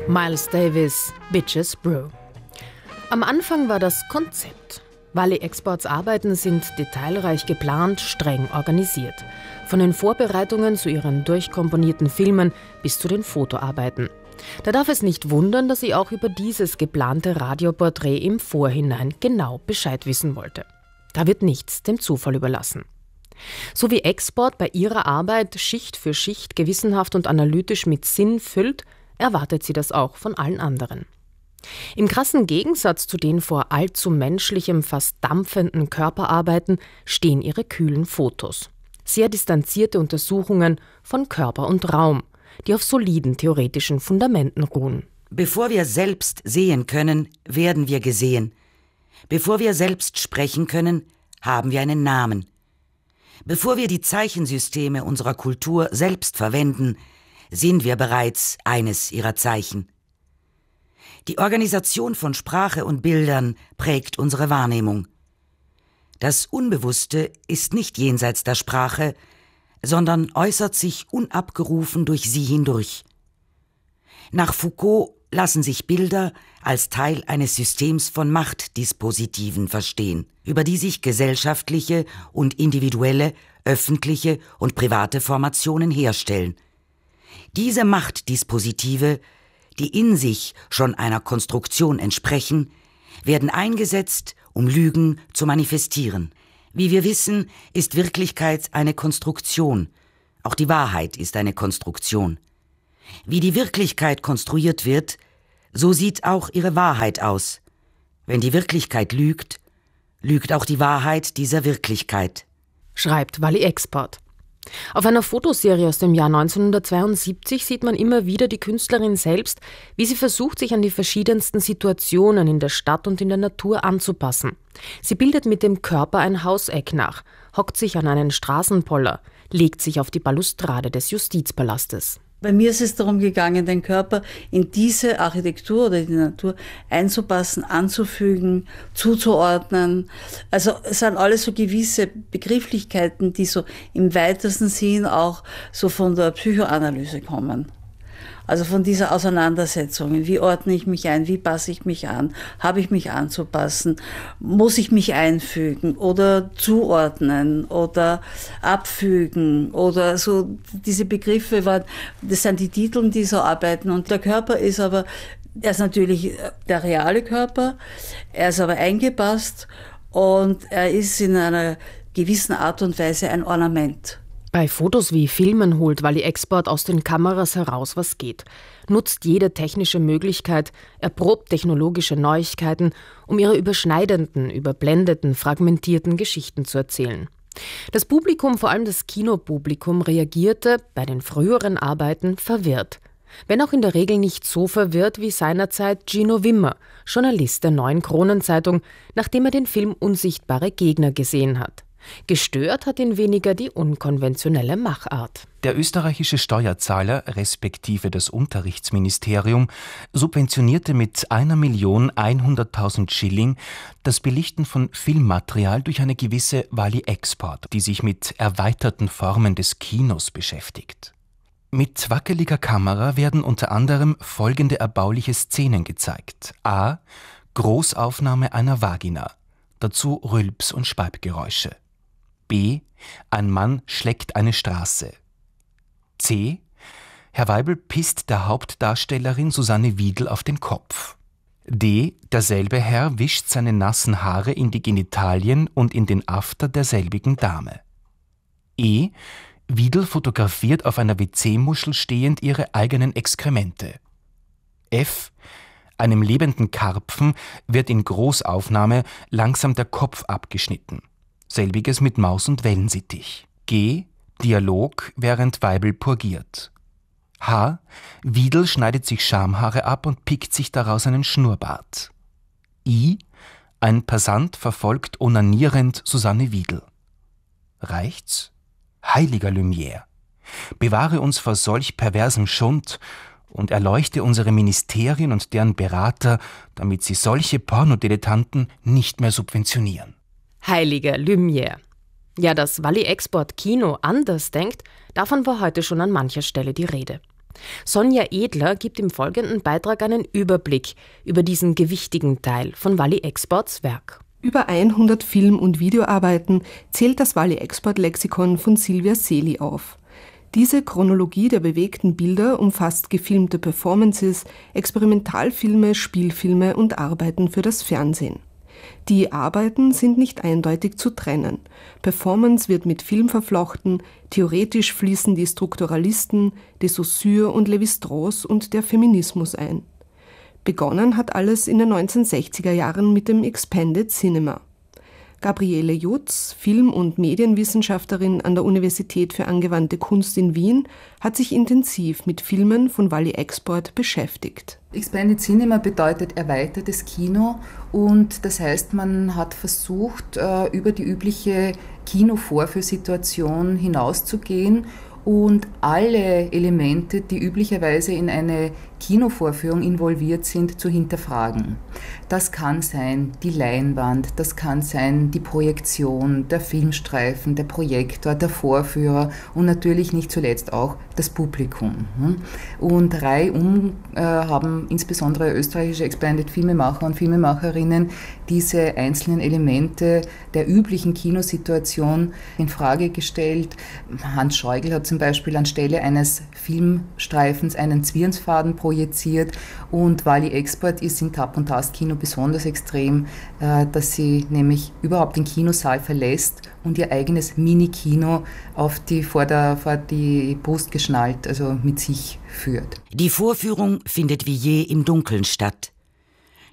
Miles Davis, Bitches Brew. Am Anfang war das Konzept. Wally Exports Arbeiten sind detailreich geplant, streng organisiert. Von den Vorbereitungen zu ihren durchkomponierten Filmen bis zu den Fotoarbeiten. Da darf es nicht wundern, dass sie auch über dieses geplante Radioporträt im Vorhinein genau Bescheid wissen wollte. Da wird nichts dem Zufall überlassen. So wie Export bei ihrer Arbeit Schicht für Schicht gewissenhaft und analytisch mit Sinn füllt, erwartet sie das auch von allen anderen. Im krassen Gegensatz zu den vor allzu menschlichem, fast dampfenden Körperarbeiten stehen ihre kühlen Fotos. Sehr distanzierte Untersuchungen von Körper und Raum, die auf soliden theoretischen Fundamenten ruhen. Bevor wir selbst sehen können, werden wir gesehen. Bevor wir selbst sprechen können, haben wir einen Namen. Bevor wir die Zeichensysteme unserer Kultur selbst verwenden, sind wir bereits eines ihrer Zeichen. Die Organisation von Sprache und Bildern prägt unsere Wahrnehmung. Das Unbewusste ist nicht jenseits der Sprache, sondern äußert sich unabgerufen durch sie hindurch. Nach Foucault lassen sich Bilder als Teil eines Systems von Machtdispositiven verstehen, über die sich gesellschaftliche und individuelle, öffentliche und private Formationen herstellen. Diese Machtdispositive, die in sich schon einer Konstruktion entsprechen, werden eingesetzt, um Lügen zu manifestieren. Wie wir wissen, ist Wirklichkeit eine Konstruktion. Auch die Wahrheit ist eine Konstruktion. Wie die Wirklichkeit konstruiert wird, so sieht auch ihre Wahrheit aus. Wenn die Wirklichkeit lügt, lügt auch die Wahrheit dieser Wirklichkeit. Schreibt Wally Export. Auf einer Fotoserie aus dem Jahr 1972 sieht man immer wieder die Künstlerin selbst, wie sie versucht, sich an die verschiedensten Situationen in der Stadt und in der Natur anzupassen. Sie bildet mit dem Körper ein Hauseck nach, hockt sich an einen Straßenpoller, legt sich auf die Balustrade des Justizpalastes. Bei mir ist es darum gegangen, den Körper in diese Architektur oder die Natur einzupassen, anzufügen, zuzuordnen. Also es sind alles so gewisse Begrifflichkeiten, die so im weitesten Sinn auch so von der Psychoanalyse kommen. Also von dieser Auseinandersetzung, wie ordne ich mich ein, wie passe ich mich an, habe ich mich anzupassen, muss ich mich einfügen oder zuordnen oder abfügen oder so, diese Begriffe waren, das sind die Titel dieser Arbeiten und der Körper ist aber, er ist natürlich der reale Körper, er ist aber eingepasst und er ist in einer gewissen Art und Weise ein Ornament. Bei Fotos wie Filmen holt Wally Export aus den Kameras heraus, was geht, nutzt jede technische Möglichkeit, erprobt technologische Neuigkeiten, um ihre überschneidenden, überblendeten, fragmentierten Geschichten zu erzählen. Das Publikum, vor allem das Kinopublikum, reagierte bei den früheren Arbeiten verwirrt. Wenn auch in der Regel nicht so verwirrt wie seinerzeit Gino Wimmer, Journalist der Neuen Kronenzeitung, nachdem er den Film Unsichtbare Gegner gesehen hat. Gestört hat ihn weniger die unkonventionelle Machart. Der österreichische Steuerzahler, respektive das Unterrichtsministerium, subventionierte mit 1.100.000 Schilling das Belichten von Filmmaterial durch eine gewisse Wally Export, die sich mit erweiterten Formen des Kinos beschäftigt. Mit wackeliger Kamera werden unter anderem folgende erbauliche Szenen gezeigt. A. Großaufnahme einer Vagina. Dazu Rülps- und Speibgeräusche. B. Ein Mann schleckt eine Straße. C. Herr Weibel pisst der Hauptdarstellerin Susanne Wiedl auf den Kopf. D. Derselbe Herr wischt seine nassen Haare in die Genitalien und in den After derselbigen Dame. E. Wiedl fotografiert auf einer WC-Muschel stehend ihre eigenen Exkremente. F. Einem lebenden Karpfen wird in Großaufnahme langsam der Kopf abgeschnitten. Selbiges mit Maus und Wellensittich. G. Dialog, während Weibel purgiert. H. Wiedl schneidet sich Schamhaare ab und pickt sich daraus einen Schnurrbart. I. Ein Passant verfolgt onanierend Susanne Wiedl. Reicht's? Heiliger Lumière, bewahre uns vor solch perversem Schund und erleuchte unsere Ministerien und deren Berater, damit sie solche Pornodilettanten nicht mehr subventionieren. Heiliger Lumière. Ja, dass Wally Export Kino anders denkt, davon war heute schon an mancher Stelle die Rede. Sonja Edler gibt im folgenden Beitrag einen Überblick über diesen gewichtigen Teil von Wally Exports Werk. Über 100 Film- und Videoarbeiten zählt das Wally Export Lexikon von Silvia Seli auf. Diese Chronologie der bewegten Bilder umfasst gefilmte Performances, Experimentalfilme, Spielfilme und Arbeiten für das Fernsehen. Die Arbeiten sind nicht eindeutig zu trennen. Performance wird mit Film verflochten, theoretisch fließen die Strukturalisten, de Saussure und Lévi-Strauss und der Feminismus ein. Begonnen hat alles in den 1960er Jahren mit dem Expanded Cinema. Gabriele Jutz, Film- und Medienwissenschaftlerin an der Universität für angewandte Kunst in Wien, hat sich intensiv mit Filmen von Wally Export beschäftigt. Expanded Cinema bedeutet erweitertes Kino und das heißt, man hat versucht, über die übliche Kinovorführsituation hinauszugehen und alle Elemente, die üblicherweise in eine Kinovorführung involviert sind, zu hinterfragen. Das kann sein die Leinwand, das kann sein die Projektion, der Filmstreifen, der Projektor, der Vorführer und natürlich nicht zuletzt auch das Publikum. Und reihum haben insbesondere österreichische Expanded Filmemacher und Filmemacherinnen diese einzelnen Elemente der üblichen Kinosituation in Frage gestellt. Hans Scheugel hat zum Beispiel anstelle eines Filmstreifens einen Zwirnsfaden projiziert und Wally Export ist in Tap- und Tastkino besonders extrem, dass sie nämlich überhaupt den Kinosaal verlässt und ihr eigenes Mini-Kino vor die Brust geschnallt, also mit sich führt. Die Vorführung findet wie je im Dunkeln statt.